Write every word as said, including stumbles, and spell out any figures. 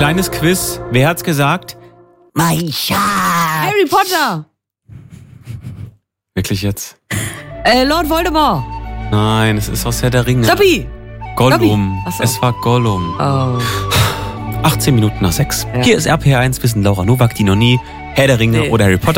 Kleines Quiz. Wer hat's gesagt? Mein Schatz. Harry Potter. Wirklich jetzt? Äh, Lord Voldemort. Nein, es ist aus Herr der Ringe. Dobby. Gollum. Ach so. Es war Gollum. Oh. achtzehn Minuten nach sechs. Ja. Hier ist R P R eins Wissen Laura Nowak, die noch nie Herr der Ringe Nee. oder Harry Potter